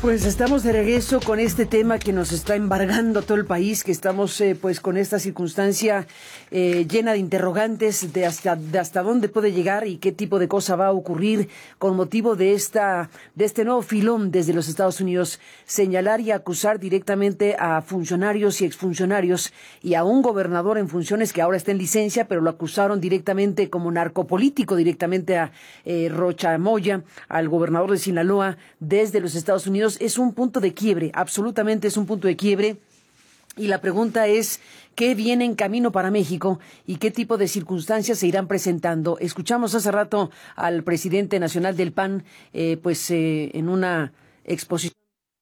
Pues estamos de regreso con este tema que nos está embargando a todo el país, que estamos pues con esta circunstancia llena de interrogantes de hasta dónde puede llegar y qué tipo de cosa va a ocurrir con motivo de este nuevo filón desde los Estados Unidos, señalar y acusar directamente a funcionarios y exfuncionarios y a un gobernador en funciones que ahora está en licencia, pero lo acusaron directamente como narcopolítico, directamente a Rocha Moya, al gobernador de Sinaloa desde los Estados Unidos. Es un punto de quiebre, absolutamente es un punto de quiebre. Y la pregunta es, ¿qué viene en camino para México y qué tipo de circunstancias se irán presentando? Escuchamos hace rato al presidente nacional del PAN, en una exposición.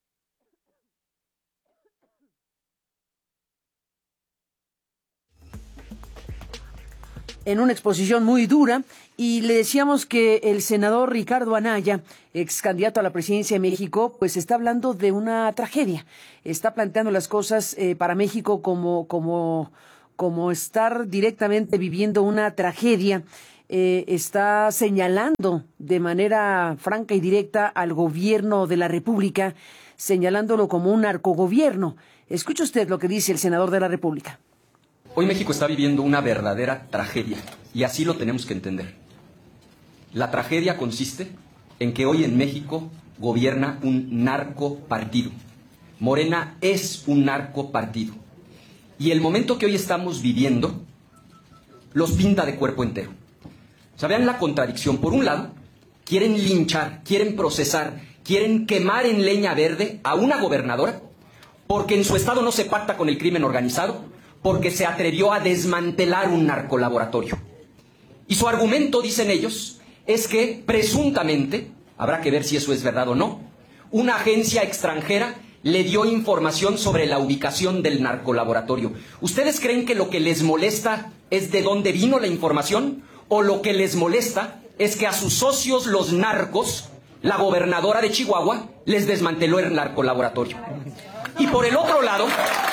En una exposición muy dura, y le decíamos que el senador Ricardo Anaya, ex candidato a la presidencia de México, pues está hablando de una tragedia, está planteando las cosas para México como estar directamente viviendo una tragedia, está señalando de manera franca y directa al gobierno de la República, señalándolo como un narcogobierno. Escuche usted lo que dice el senador de la República. Hoy México está viviendo una verdadera tragedia, y así lo tenemos que entender. La tragedia consiste en que hoy en México gobierna un narcopartido. Morena es un narcopartido. Y el momento que hoy estamos viviendo los pinta de cuerpo entero. O sea, vean la contradicción. Por un lado, quieren linchar, quieren procesar, quieren quemar en leña verde a una gobernadora porque en su estado no se pacta con el crimen organizado, porque se atrevió a desmantelar un narcolaboratorio. Y su argumento, dicen ellos, es que presuntamente, habrá que ver si eso es verdad o no, una agencia extranjera le dio información sobre la ubicación del narcolaboratorio. ¿Ustedes creen que lo que les molesta es de dónde vino la información? ¿O lo que les molesta es que a sus socios los narcos, la gobernadora de Chihuahua, les desmanteló el narcolaboratorio? Y por el otro lado...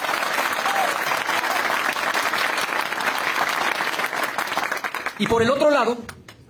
Y por el otro lado,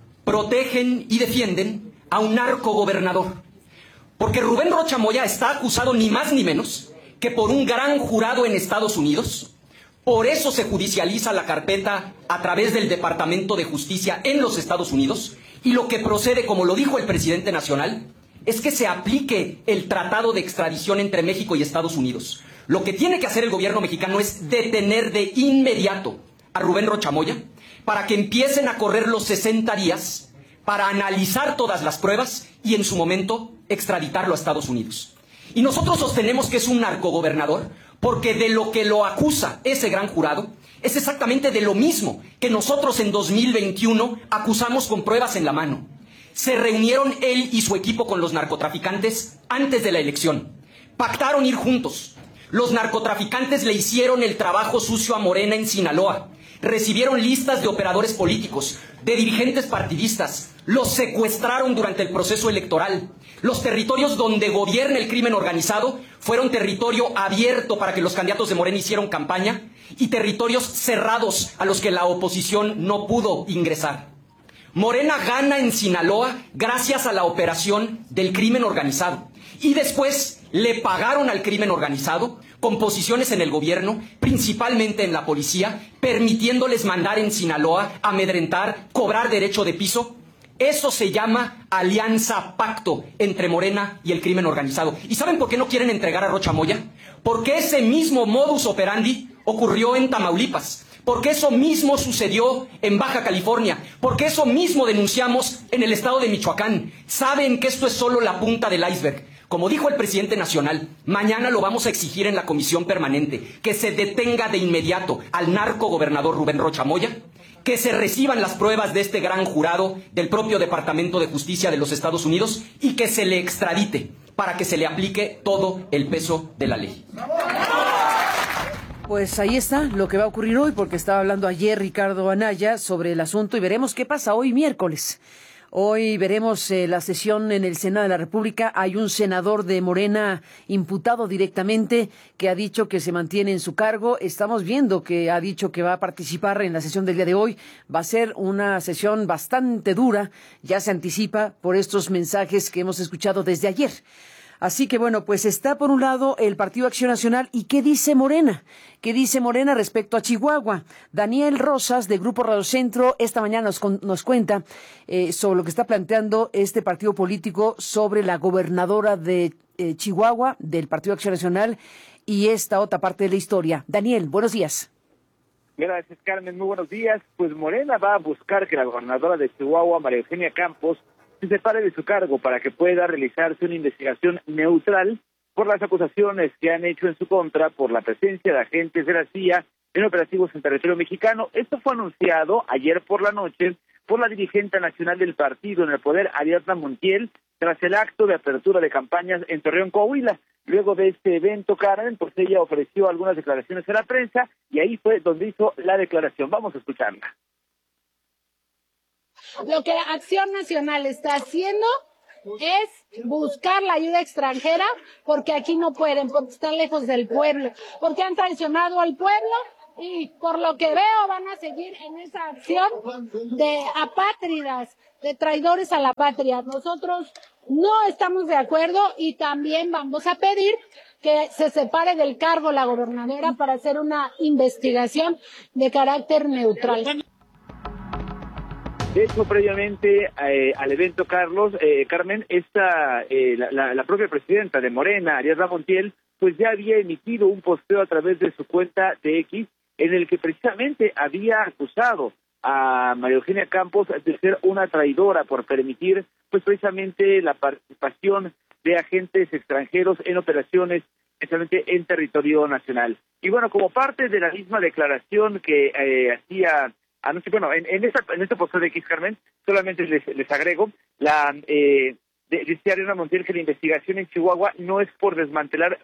protegen y defienden a un narcogobernador. Porque Rubén Rocha Moya está acusado ni más ni menos que por un gran jurado en Estados Unidos. Por eso se judicializa la carpeta a través del Departamento de Justicia en los Estados Unidos. Y lo que procede, como lo dijo el presidente nacional, es que se aplique el tratado de extradición entre México y Estados Unidos. Lo que tiene que hacer el gobierno mexicano es detener de inmediato a Rubén Rocha Moya, para que empiecen a correr los 60 días para analizar todas las pruebas y en su momento extraditarlo a Estados Unidos. Y nosotros sostenemos que es un narcogobernador porque de lo que lo acusa ese gran jurado es exactamente de lo mismo que nosotros en 2021 acusamos con pruebas en la mano. Se reunieron él y su equipo con los narcotraficantes antes de la elección. Pactaron ir juntos. Los narcotraficantes le hicieron el trabajo sucio a Morena en Sinaloa. Recibieron listas de operadores políticos, de dirigentes partidistas, los secuestraron durante el proceso electoral. Los territorios donde gobierna el crimen organizado fueron territorio abierto para que los candidatos de Morena hicieran campaña y territorios cerrados a los que la oposición no pudo ingresar. Morena gana en Sinaloa gracias a la operación del crimen organizado. Y después le pagaron al crimen organizado con posiciones en el gobierno, principalmente en la policía, permitiéndoles mandar en Sinaloa, amedrentar, cobrar derecho de piso. Eso se llama alianza pacto entre Morena y el crimen organizado. ¿Y saben por qué no quieren entregar a Rocha Moya? Porque ese mismo modus operandi ocurrió en Tamaulipas. Porque eso mismo sucedió en Baja California, porque eso mismo denunciamos en el estado de Michoacán. Saben que esto es solo la punta del iceberg. Como dijo el presidente nacional, mañana lo vamos a exigir en la comisión permanente, que se detenga de inmediato al narcogobernador Rubén Rocha Moya, que se reciban las pruebas de este gran jurado del propio Departamento de Justicia de los Estados Unidos y que se le extradite para que se le aplique todo el peso de la ley. Pues ahí está lo que va a ocurrir hoy, porque estaba hablando ayer Ricardo Anaya sobre el asunto y veremos qué pasa hoy miércoles. Hoy veremos la sesión en el Senado de la República. Hay un senador de Morena imputado directamente que ha dicho que se mantiene en su cargo. Estamos viendo que ha dicho que va a participar en la sesión del día de hoy. Va a ser una sesión bastante dura, ya se anticipa por estos mensajes que hemos escuchado desde ayer. Así que bueno, pues está por un lado el Partido Acción Nacional. ¿Y qué dice Morena? ¿Qué dice Morena respecto a Chihuahua? Daniel Rosas, de Grupo Radio Centro, esta mañana nos cuenta sobre lo que está planteando este partido político sobre la gobernadora de Chihuahua, del Partido Acción Nacional, y esta otra parte de la historia. Daniel, buenos días. Gracias, Carmen. Muy buenos días. Pues Morena va a buscar que la gobernadora de Chihuahua, María Eugenia Campos, se separe de su cargo para que pueda realizarse una investigación neutral por las acusaciones que han hecho en su contra por la presencia de agentes de la CIA en operativos en territorio mexicano. Esto fue anunciado ayer por la noche por la dirigente nacional del partido en el poder, Ariadna Montiel, tras el acto de apertura de campañas en Torreón, Coahuila. Luego de este evento, Karen, pues ella ofreció algunas declaraciones a la prensa y ahí fue donde hizo la declaración. Vamos a escucharla. Lo que Acción Nacional está haciendo es buscar la ayuda extranjera porque aquí no pueden, porque están lejos del pueblo, porque han traicionado al pueblo y por lo que veo van a seguir en esa acción de apátridas, de traidores a la patria. Nosotros no estamos de acuerdo y también vamos a pedir que se separe del cargo la gobernadora para hacer una investigación de carácter neutral. De hecho, previamente al evento, Carmen, la propia presidenta de Morena, Ariadna Montiel, pues ya había emitido un posteo a través de su cuenta de X, en el que precisamente había acusado a María Eugenia Campos de ser una traidora por permitir, pues precisamente la participación de agentes extranjeros en operaciones, especialmente en territorio nacional. Y bueno, como parte de la misma declaración que hacía anoche, bueno, en este posteo de X, Carmen, solamente les agrego, decía Ariadna Montiel que la investigación en Chihuahua no es por desmantelar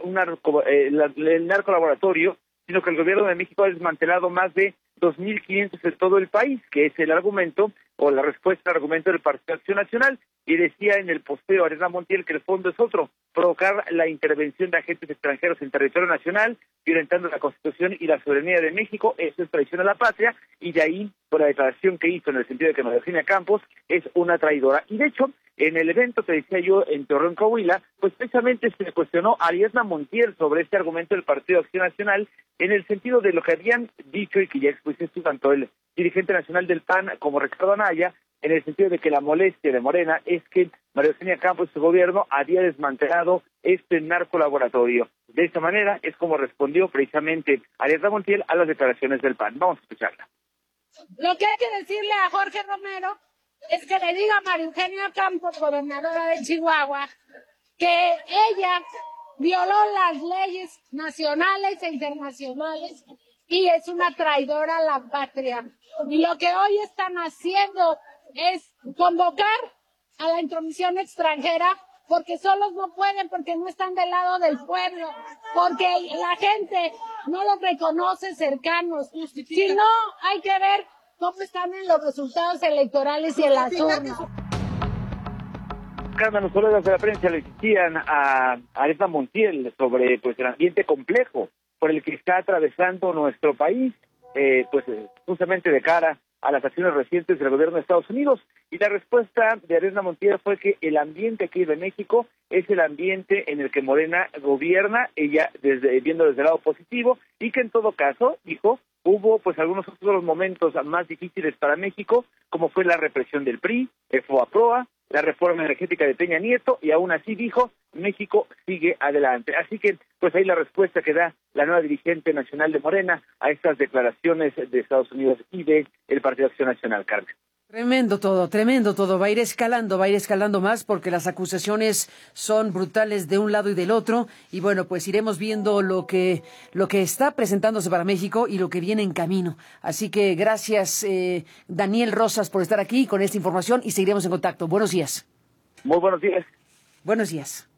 el narcolaboratorio, sino que el gobierno de México ha desmantelado más de 2.500 en todo el país, que es el argumento o la respuesta al argumento del Partido Acción Nacional. Y decía en el posteo Ariadna Montiel que el fondo es otro, provocar la intervención de agentes extranjeros en territorio nacional, violentando la Constitución y la soberanía de México. Eso es traición a la patria, y de ahí, por la declaración que hizo en el sentido de que María Eugenia Campos es una traidora. Y de hecho, en el evento que decía yo en Torreón, Coahuila, pues precisamente se le cuestionó a Ariadna Montiel sobre este argumento del Partido Acción Nacional, en el sentido de lo que habían dicho y que ya expusiste tanto el dirigente nacional del PAN como Ricardo Anaya, en el sentido de que la molestia de Morena es que María Eugenia Campos y su gobierno había desmantelado este narcolaboratorio. De esta manera es como respondió precisamente Ariadna Montiel a las declaraciones del PAN. Vamos a escucharla. Lo que hay que decirle a Jorge Romero es que le diga a María Eugenia Campos, gobernadora de Chihuahua, que ella violó las leyes nacionales e internacionales y es una traidora a la patria. Y lo que hoy están haciendo es convocar a la intromisión extranjera porque solos no pueden, porque no están del lado del pueblo, porque la gente no los reconoce cercanos. Si no, hay que ver cómo están en los resultados electorales y en las urnas. Carmen, los colegas de la prensa le decían a Ariadna Montiel sobre pues el ambiente complejo por el que está atravesando nuestro país, justamente de cara a las acciones recientes del gobierno de Estados Unidos. Y la respuesta de Ariadna Montiel fue que el ambiente aquí de México es el ambiente en el que Morena gobierna, ella viendo desde el lado positivo, y que en todo caso, dijo, hubo pues algunos otros momentos más difíciles para México, como fue la represión del PRI, el FOAPROA, la reforma energética de Peña Nieto, y aún así dijo, México sigue adelante. Así que, pues ahí la respuesta que da la nueva dirigente nacional de Morena a estas declaraciones de Estados Unidos y de el Partido Acción Nacional, Carmen. Tremendo todo, va a ir escalando más porque las acusaciones son brutales de un lado y del otro, y bueno, pues iremos viendo lo que está presentándose para México y lo que viene en camino. Así que gracias, Daniel Rosas, por estar aquí con esta información y seguiremos en contacto. Buenos días. Muy buenos días. Buenos días.